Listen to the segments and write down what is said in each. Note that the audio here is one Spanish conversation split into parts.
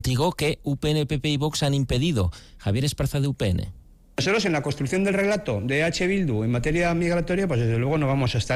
Digo que UPN, PP y Vox han impedido. Javier Esparza, de UPN. Nosotros en la construcción del relato de H. Bildu en materia migratoria, pues desde luego no vamos a estar.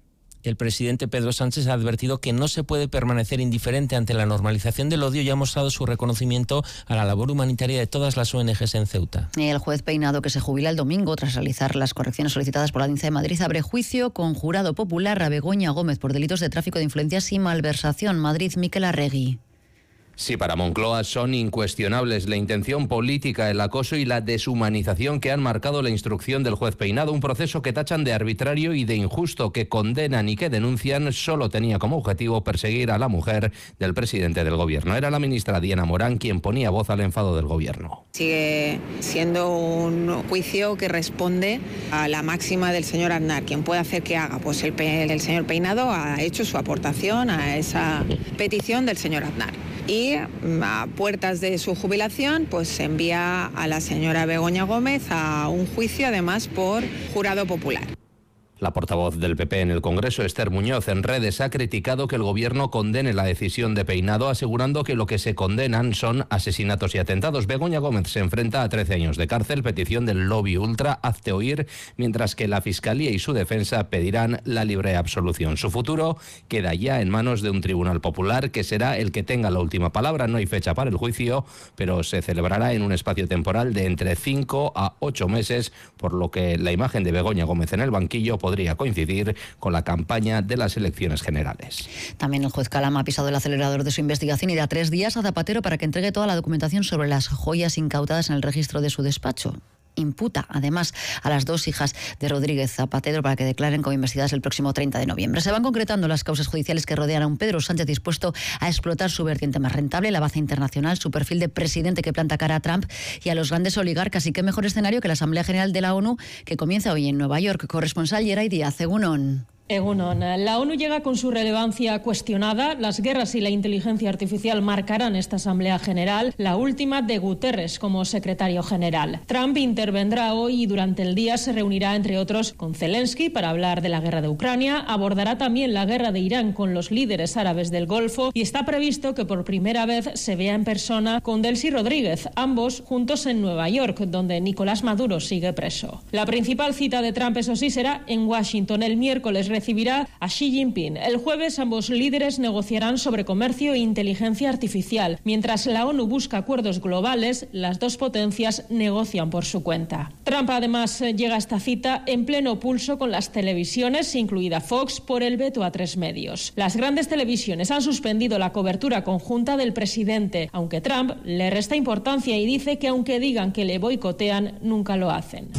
El presidente Pedro Sánchez ha advertido que no se puede permanecer indiferente ante la normalización del odio y ha mostrado su reconocimiento a la labor humanitaria de todas las ONGs en Ceuta. El juez Peinado, que se jubila el domingo tras realizar las correcciones solicitadas por la Audiencia de Madrid, abre juicio con jurado popular a Begoña Gómez por delitos de tráfico de influencias y malversación. Madrid, Miquel Arregui. Sí, para Moncloa son incuestionables la intención política, el acoso y la deshumanización que han marcado la instrucción del juez Peinado, un proceso que tachan de arbitrario y de injusto, que condenan y que denuncian solo tenía como objetivo perseguir a la mujer del presidente del gobierno. Era la ministra Diana Morán quien ponía voz al enfado del gobierno. Sigue siendo un juicio que responde a la máxima del señor Aznar. ¿Quién puede hacer que haga? Pues el señor Peinado ha hecho su aportación a esa petición del señor Aznar. Y a puertas de su jubilación, pues se envía a la señora Begoña Gómez a un juicio, además por jurado popular. La portavoz del PP en el Congreso, Esther Muñoz, en redes ha criticado que el gobierno condene la decisión de Peinado, asegurando que lo que se condenan son asesinatos y atentados. Begoña Gómez se enfrenta a 13 años de cárcel, petición del lobby ultra Hazte Oír, mientras que la Fiscalía y su defensa pedirán la libre absolución. Su futuro queda ya en manos de un tribunal popular que será el que tenga la última palabra. No hay fecha para el juicio, pero se celebrará en un espacio temporal de entre 5 a 8 meses, por lo que la imagen de Begoña Gómez en el banquillo podría coincidir con la campaña de las elecciones generales. También el juez Calama ha pisado el acelerador de su investigación y da 3 días a Zapatero para que entregue toda la documentación sobre las joyas incautadas en el registro de su despacho. Imputa, además, a las 2 hijas de Rodríguez Zapatero para que declaren como investigadas el próximo 30 de noviembre. Se van concretando las causas judiciales que rodean a un Pedro Sánchez dispuesto a explotar su vertiente más rentable, la baza internacional, su perfil de presidente que planta cara a Trump y a los grandes oligarcas. Y qué mejor escenario que la Asamblea General de la ONU, que comienza hoy en Nueva York. Corresponsal Yeray Díaz, Egunon. Egunon, la ONU llega con su relevancia cuestionada. Las guerras y la inteligencia artificial marcarán esta Asamblea General, la última de Guterres como secretario general. Trump intervendrá hoy y durante el día se reunirá, entre otros, con Zelensky para hablar de la guerra de Ucrania. Abordará también la guerra de Irán con los líderes árabes del Golfo y está previsto que por primera vez se vea en persona con Delcy Rodríguez, ambos juntos en Nueva York, donde Nicolás Maduro sigue preso. La principal cita de Trump, eso sí, será en Washington. El miércoles recibirá a Xi Jinping. El jueves ambos líderes negociarán sobre comercio e inteligencia artificial. Mientras la ONU busca acuerdos globales, las dos potencias negocian por su cuenta. Trump además llega a esta cita en pleno pulso con las televisiones, incluida Fox, por el veto a 3 medios. Las grandes televisiones han suspendido la cobertura conjunta del presidente, aunque Trump le resta importancia y dice que aunque digan que le boicotean, nunca lo hacen.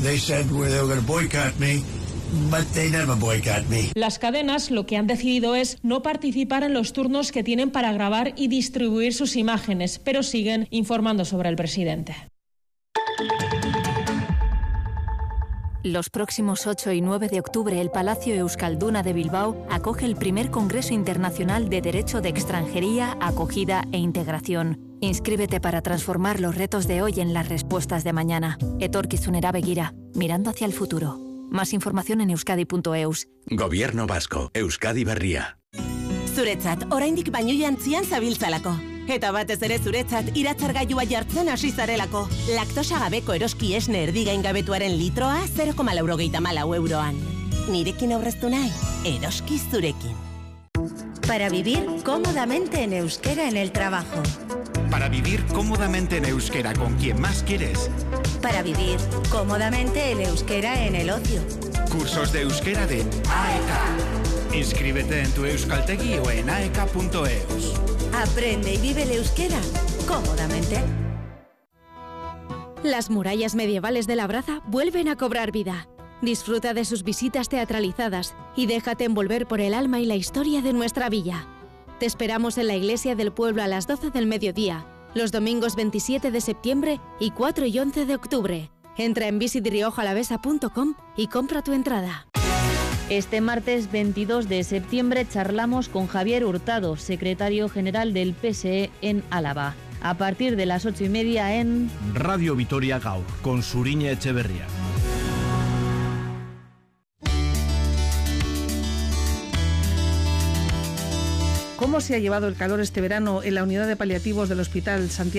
Las cadenas lo que han decidido es no participar en los turnos que tienen para grabar y distribuir sus imágenes, pero siguen informando sobre el presidente. Los próximos 8 y 9 de octubre, el Palacio Euskalduna de Bilbao acoge el primer Congreso Internacional de Derecho de Extranjería, Acogida e Integración. Inscríbete para transformar los retos de hoy en las respuestas de mañana. Etorkizunera begira, mirando hacia el futuro. Más información en euskadi.eus. Gobierno Vasco, Euskadi Berria. Zuretzat, oraindik baino jantzian zabiltzalako. Eta batez ere zuretzat, iratzargailua jartzen hasi zarelako. Laktosa gabeko eroski esne erdigaingabetuaren litroa 0,94 euroan. Nirekin aurreztu nahi, eroski zurekin. Para vivir cómodamente en euskera en el trabajo. Para vivir cómodamente en euskera con quien más quieres. Para vivir cómodamente en euskera en el ocio. Cursos de euskera de AEK. Inscríbete en tu Euskaltegi o en aek.eus. Aprende y vive el euskera cómodamente. Las murallas medievales de Labraza vuelven a cobrar vida. Disfruta de sus visitas teatralizadas y déjate envolver por el alma y la historia de nuestra villa. Te esperamos en la Iglesia del Pueblo a las 12 del mediodía, los domingos 27 de septiembre y 4 y 11 de octubre. Entra en visitriojalavesa.com y compra tu entrada. Este martes 22 de septiembre charlamos con Javier Hurtado, secretario general del PSE en Álava. A partir de las 8:30 en Radio Vitoria Gaur, con Suriña Echeverría. ¿Cómo se ha llevado el calor este verano en la unidad de paliativos del Hospital Santiago?